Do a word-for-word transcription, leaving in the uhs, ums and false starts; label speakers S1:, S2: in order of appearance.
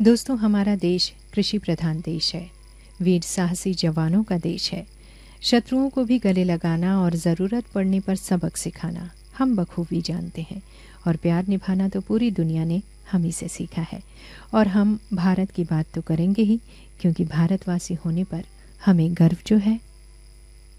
S1: दोस्तों, हमारा देश कृषि प्रधान देश है, वीर साहसी जवानों का देश है। शत्रुओं को भी गले लगाना और ज़रूरत पड़ने पर सबक सिखाना हम बखूबी जानते हैं और प्यार निभाना तो पूरी दुनिया ने हम ही से सीखा है। और हम भारत की बात तो करेंगे ही, क्योंकि भारतवासी होने पर हमें गर्व जो है